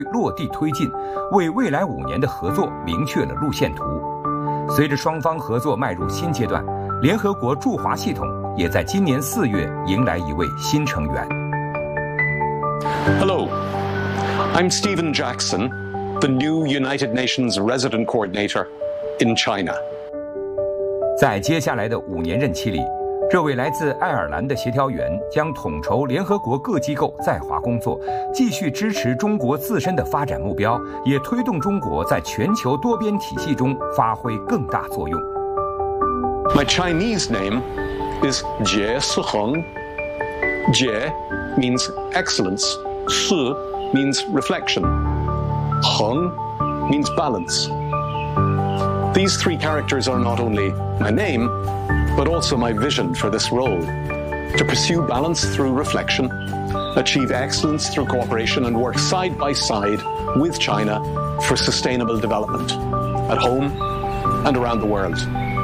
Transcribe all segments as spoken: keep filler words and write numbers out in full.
落地推进，为未来五年的合作明确了路线图。随着双方合作迈入新阶段，联合国驻华系统也在今年四月迎来一位新成员。 Hello, I'm Stephen Jackson, the new United Nations Resident Coordinator in China. 在接下来的五年任期里，这位来自爱尔兰的协调员将统筹联合国各机构在华工作，继续支持中国自身的发展目标，也推动中国在全球多边体系中发挥更大作用。 My Chinese name is Jie Siheng. Jie means excellence. Si means reflection. Heng means balance. These three characters are not only my name, but also my vision for this role: to pursue balance through reflection, achieve excellence through cooperation, and work side by side with China for sustainable development at home and around the world.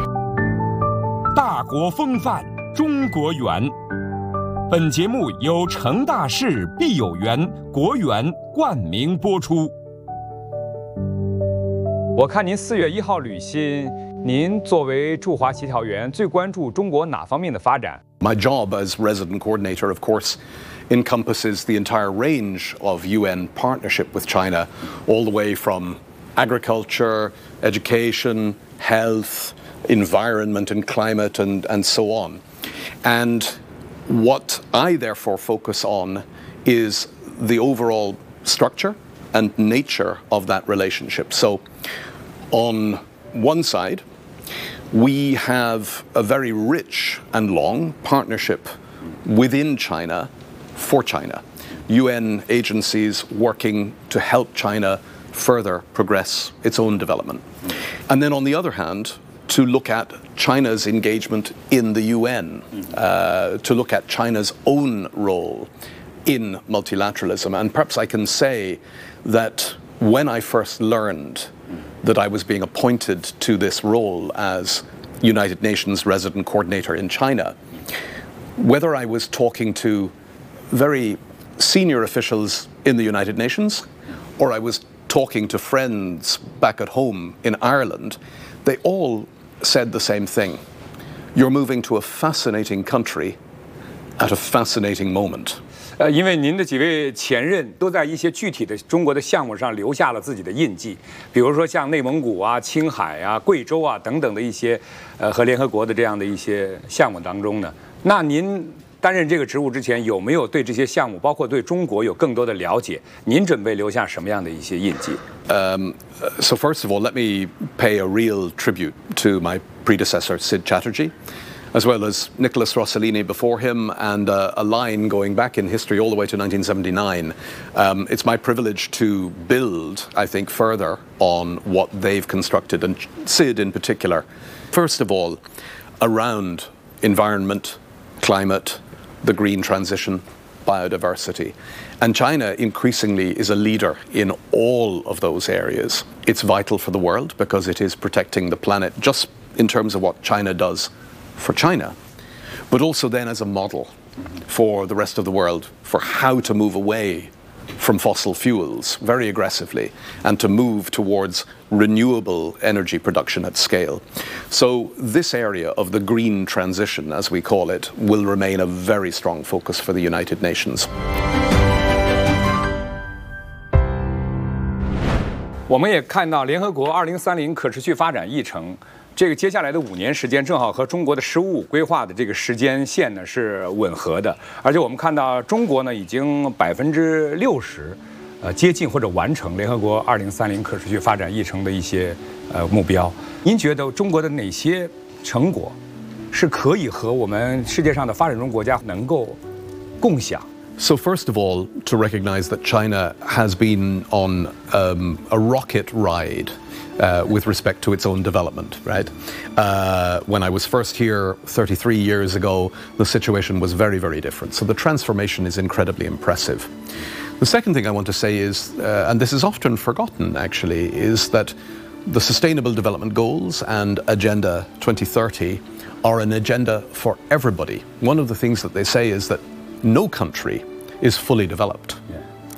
大国风范，中国圆。本节目由成大事必有缘国圆冠名播出。我看您四月一号履新，您作为驻华协调员，最关注中国哪方面的发展？ My job as resident coordinator, of course, encompasses the entire range of U N partnership with China, all the way from agriculture, education, health, environment and climate, and, and so on. And what I therefore focus on is the overall structure and nature of that relationship. So on one side, we have a very rich and long partnership within China for China. U N agencies working to help China further progress its own development. And then on the other hand, to look at China's engagement in the U N, uh, to look at China's own role in multilateralism. And perhaps I can say that when I first learned that I was being appointed to this role as United Nations Resident Coordinator in China, whether I was talking to very senior officials in the United Nations or I was talking to friends back at home in Ireland, they all said the same thing. You're moving to a fascinating country at a fascinating moment. 呃，因为您的几位前任都在一些具体的中国的项目上留下了自己的印记，比如说像内蒙古啊、青海啊、贵州啊等等的一些，呃，和联合国的这样的一些项目当中呢，那您担任这个职务之前，有没有对这些项目，包括对中国有更多的了解？您准备留下什么样的一些印记？ Um, so first of all, let me pay a real tribute to my predecessor, Sid Chatterjee, as well as Nicholas Rossellini before him, and uh, a line going back in history all the way to nineteen seventy-nine. Um, it's my privilege to build, I think, further on what they've constructed, and Sid in particular. First of all, around environment, climate, the green transition, biodiversity. And China increasingly is a leader in all of those areas. It's vital for the world because it is protecting the planet just in terms of what China does for China, but also then as a model for the rest of the world for how to move away from fossil fuels very aggressively and to move towards renewable energy production at scale. So this area of the green transition, as we call it, will remain a very strong focus for the United Nations. 我们也看到联合国二零三零可持续发展议程，这个接下来的五年时间正好和中国的“十五五”规划的这个时间线呢是吻合的，而且我们看到中国呢已经百分之六十，呃接近或者完成联合国二零三零可持续发展议程的一些呃目标。您觉得中国的哪些成果是可以和我们世界上的发展中国家能够共享？ So first of all, to recognize that China has been on um, a rocket ride uh, with respect to its own development, right? Uh, when I was first here thirty-three years ago, the situation was very, very different. So the transformation is incredibly impressive. The second thing I want to say is, uh, and this is often forgotten actually, is that the Sustainable Development Goals and Agenda twenty thirty are an agenda for everybody. One of the things that they say is that no country is fully developed. Yeah.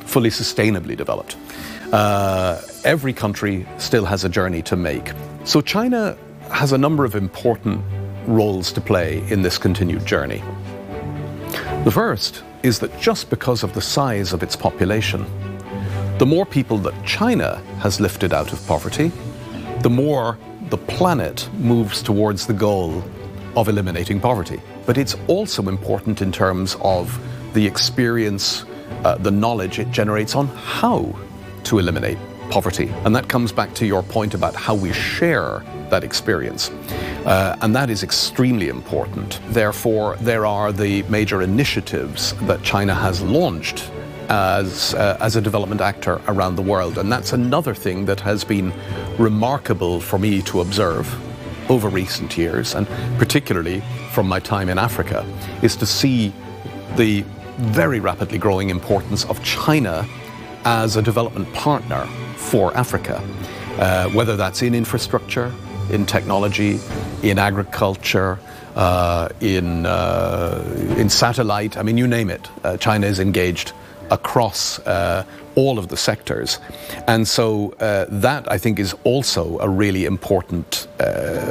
fully sustainably developed. Uh, every country still has a journey to make. So China has a number of important roles to play in this continued journey. The first is that just because of the size of its population, the more people that China has lifted out of poverty, the more the planet moves towards the goal of eliminating poverty. But it's also important in terms of the experience, uh, the knowledge it generates on how to eliminate poverty. And that comes back to your point about how we share that experience. Uh, and that is extremely important. Therefore, there are the major initiatives that China has launched as, uh, as a development actor around the world. And that's another thing that has been remarkable for me to observe over recent years, and particularly from my time in Africa, is to see the very rapidly growing importance of China as a development partner for Africa, uh, whether that's in infrastructure, in technology, in agriculture, uh, in, uh, in satellite, I mean, you name it. Uh, China is engaged across uh, all of the sectors. And so uh, that, I think, is also a really important uh,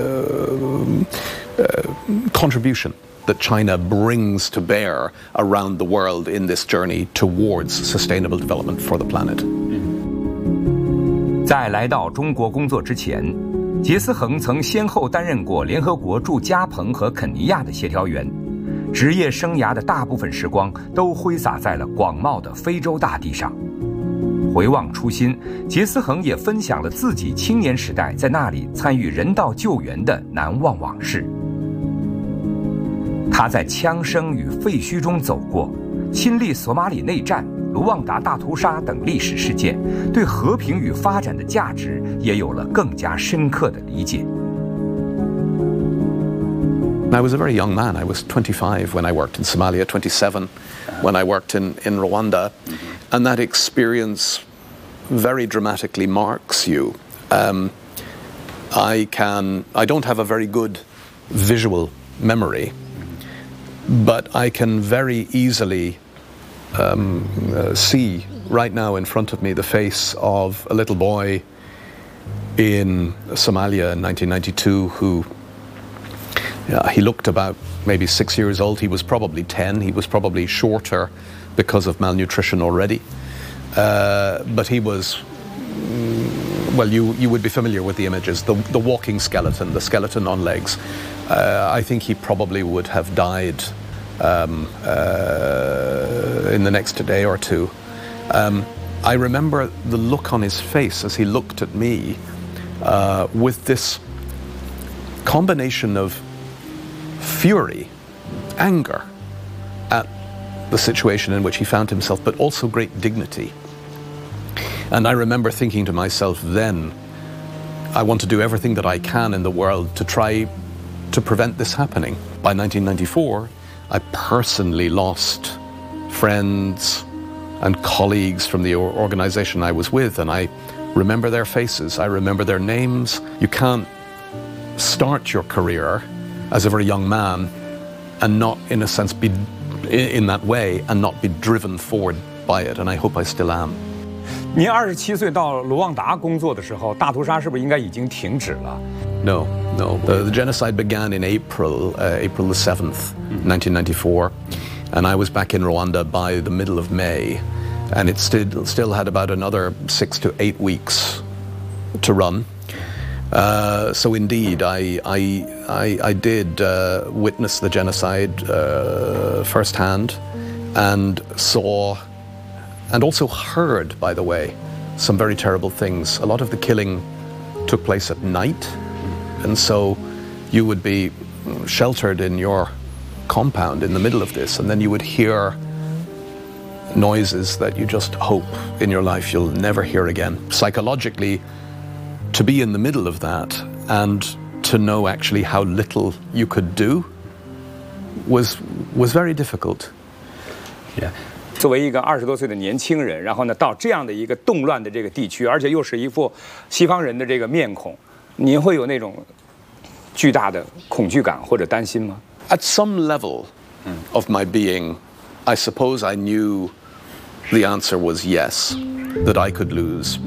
uh, contribution that China brings to bear around the world in this journey towards sustainable development for the planet. 在来到中国工作之前，杰思恒曾先后担任过联合国驻加蓬和肯尼亚的协调员，职业生涯的大部分时光都挥洒在了广袤的非洲大地上。回望初心，杰思恒也分享了自己青年时代在那里参与人道救援的难忘往事。他在枪声与废墟中走过，亲历索马里内战、卢旺达大屠杀等历史事件，对和平与发展的价值也有了更加深刻的理解。 I was a very young man. I was twenty-five when I worked in Somalia, twenty-seven when I worked in, in Rwanda. And that experience very dramatically marks you. Um, I can, I don't have a very good visual memory, but I can very easily um, uh, see right now in front of me the face of a little boy in Somalia in nineteen ninety-two who Uh, he looked about maybe six years old. He was probably ten. He was probably shorter because of malnutrition already. Uh, but he was, well, you, you would be familiar with the images. The, the walking skeleton, the skeleton on legs. Uh, I think he probably would have died um, uh, in the next day or two. Um, I remember the look on his face as he looked at me uh, with this combination of fury, anger at the situation in which he found himself, but also great dignity. And I remember thinking to myself then, I want to do everything that I can in the world to try to prevent this happening. By nineteen ninety-four, I personally lost friends and colleagues from the organization I was with, and I remember their faces, I remember their names. You can't start your career as a very young man and not, in a sense, be in that way and not be driven forward by it, and I hope I still am. 您二十七岁到卢旺达工作的时候，大屠杀是不是应该已经停止了 No, no. The, the genocide began in April, uh, April the seventh, nineteen ninety-four, and I was back in Rwanda by the middle of May, and it still still had about another six to eight weeks to run. Uh, so indeed, I, I, I, I did uh, witness the genocide uh, firsthand, and saw, and also heard, by the way, some very terrible things. A lot of the killing took place at night, and so you would be sheltered in your compound in the middle of this, and then you would hear noises that you just hope in your life you'll never hear again. Psychologically, to be in the middle of that and to know actually how little you could do was was very difficult. Yeah. 作为一个二十多岁的年轻人，然后呢，到这样的一个动乱的这个地区，而且又是一副西方人的这个面孔，您会有那种巨大的恐惧感或者担心吗 ？At some level of my being, I suppose I knew the answer was yes, that I could lose